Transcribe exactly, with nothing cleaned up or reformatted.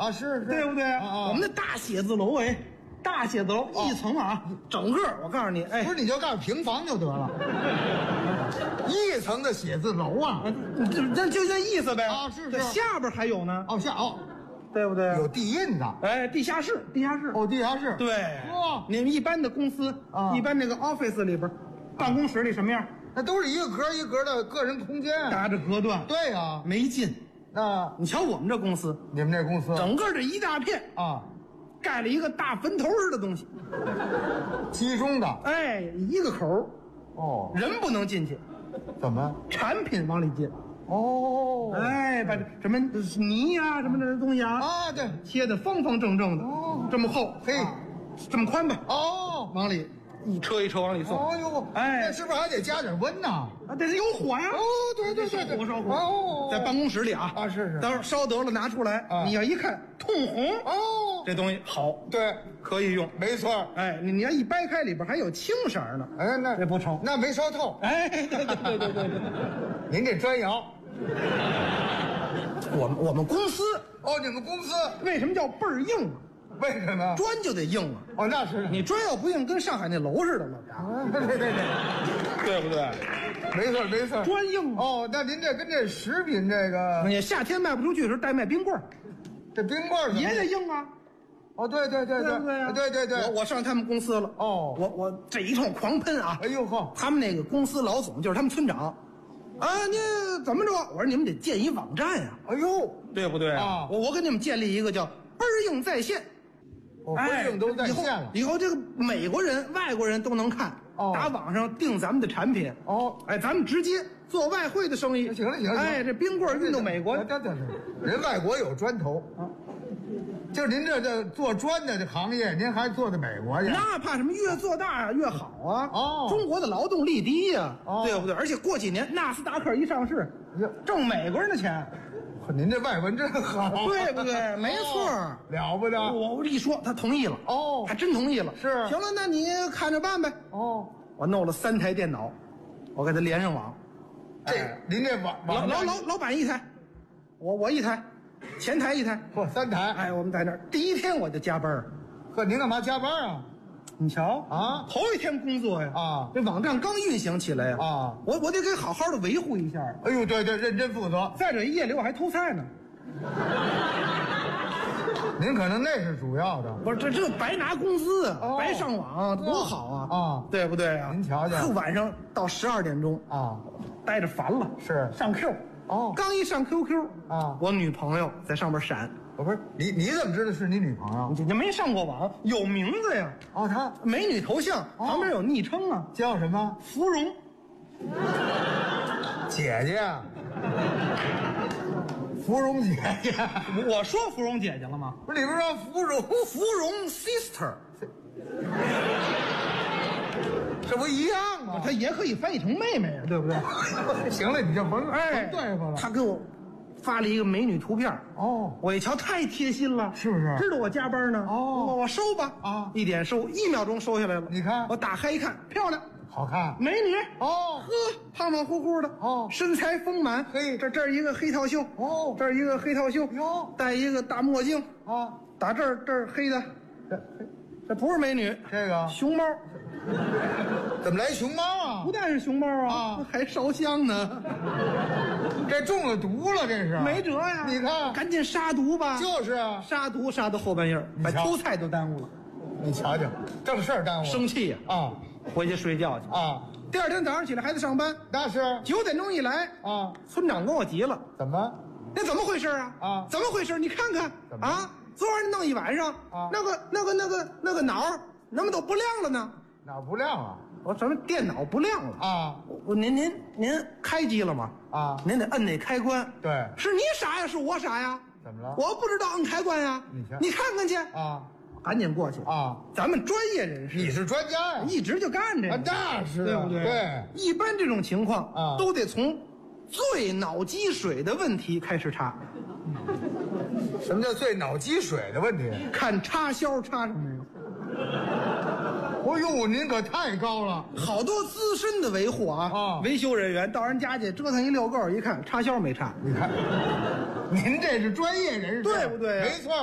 啊，是是， 对不对？ 啊啊我们的大写字楼，哎，大写字楼一层啊，整个我告诉你，哎， 不是你就告诉平房就得了，一层的写字楼啊， 就这就这意思呗。 啊是是这下边还有呢， 哦下哦， 对不对？ 有地印的， 哎，地下室，地下室。 哦地下室， 对， 哇， 你们一般的公司啊一般那个 office 里边，办公室里什么样？ 那都是一个格一格的个人空间， 搭着隔断， 对呀， 没劲。 那你瞧我们这公司， 你们这公司整个这一大片啊， 盖了一个大坟头似的东西， 集中的哎，一个口儿哦， 人不能进去， 怎么产品往里进。 哦哎，把这什么泥呀、什么的东西啊， 啊对切的方方正正的， 哦这么厚， 嘿啊这么宽吧， 哦往里一车一车往里送。 哦呦， 哎那是不是还得加点温呐？ 啊，这是有火呀！ 哦对对对对， 烧火烧火哦， 在办公室里啊啊是是到时候烧得了拿出来， 啊你要一看通红， 哦， 这东西好， 对， 可以用。 没错， 哎，你你要一掰开，里边还有青色呢。 哎那这不成那没烧透， 哎，对对对对对对， 您这砖窑我们我们公司哦，你们公司为什么叫倍儿硬啊？ 为什么？ 砖就得硬啊！ 哦那是你砖要不硬，跟上海那楼似的了， 啊对对对对， 对不对？ 没错没错， 砖硬啊！ 哦，那您这跟这食品这个你夏天卖不出去的时候，代卖冰棍儿这冰棍儿怎么也得硬啊， 哦对对对对不对啊？ 对对对， 我我上他们公司了， 哦我我这一通狂喷啊！ 哎呦呵， 他们那个公司老总就是他们村长，啊，你怎么着？我说你们得建一网站呀、 哎呦， 对不对啊我我给你们建立一个叫倍儿硬在线。 我规定都在线了。 哎以后，以后这个美国人、外国人都能看， 哦打网上订咱们的产品。 哦哎，咱们直接做外汇的生意。 行了行了， 哎，这冰棍运到美国， 对对对，人外国有砖头啊，就是您这这做砖的这行业，您还做到美国去？ 那怕什么？越做大越好啊！ 哦中国的劳动力低呀、 哦对不对？而且过几年纳斯达克一上市哟， 挣美国人的钱， 您这外文真好， 对不对？没错。 哦了不得。 我我一说，他同意了。 哦还真同意了。 是行了，那你看着办呗。 哦， 我弄了三台电脑，我给他连上网。 这哎您这网老网站老老老板一台，我我一台，前台一台。 嚯三台， 哎，我们在那儿第一天我就加班儿呵，您干嘛加班啊？ 你瞧啊头一天工作呀啊这网站刚运行起来呀啊我我得给好好的维护一下。 哎呦，对对，认真负责。 再者夜里我还偷菜呢， 您可能那是主要的。 不是这这白拿工资啊， 哦白上网多好啊啊对不对啊？ 您瞧瞧晚上到十二点钟啊， 待着烦了， 是上 Q 哦刚一上 Q Q 啊我女朋友在上面闪， 我不是你，你怎么知道是你女朋友？ 你这没上过网，有名字呀， 哦，她美女头像旁边有昵称啊， 叫什么？ 芙蓉。 姐姐啊，芙蓉姐姐， 我说芙蓉姐姐了吗？ 不是里边说芙蓉， 芙蓉 sister， 这不一样吗？ 她也可以翻译成妹妹呀，对不对？ 行了，你就甭哎， 甭对付了。 她给我发了一个美女图片， 哦， 我一瞧太贴心了， 是不是知道我加班呢？ 哦我我收吧啊一点收，一秒钟收下来了。 你看我打开一看，漂亮， 好看美女哦呵，胖胖乎乎的哦身材丰满， 嘿这这儿一个黑套袖哦这儿一个黑套袖哟戴一个大墨镜， 啊， 打这儿这儿黑的， 这这不是美女， 这个熊猫， 怎么来熊猫啊不？但是熊猫啊啊， 还烧香呢， 这中了毒了，这是没辙呀！ 你看， 赶紧杀毒吧， 就是啊， 杀毒杀到后半夜，把瞧偷菜都耽误了， 你瞧瞧，正事儿耽误了生气呀！ 啊回去睡觉去。 啊， 第二天早上起来还得上班， 那是九点钟一来， 啊， 村长跟我急了， 怎么？ 那怎么回事啊？ 啊怎么回事？你看看怎么啊，昨晚弄一晚上， 啊那个那个那个那个脑儿怎么都不亮了呢？ 哪儿不亮啊？ 我说什么电脑不亮了？ 啊我我您您您开机了吗？ 啊， 您得摁那开关。 对， 是你傻呀，是我傻呀？ 怎么了？ 我不知道摁开关呀。 你瞧你看看去， 啊赶紧过去。 啊， 咱们专业人士， 你是专家呀？ 一直就干这个， 啊，那是啊对不对？ 对， 一般这种情况啊都得从最脑积水的问题开始查， 什么叫最脑积水的问题？ 看插销插上没有。 哦呦，您可太高了！ 好多资深的维护啊， 啊维修人员到人家去折腾一溜够，一看插销没插， 你看，您这是专业人士， 对不对啊没错。